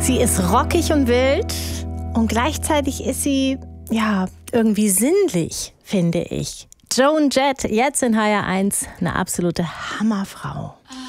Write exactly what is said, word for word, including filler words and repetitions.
Sie ist rockig und wild und gleichzeitig ist sie, ja, irgendwie sinnlich, finde ich. Joan Jett, jetzt in H R eins, eine absolute Hammerfrau.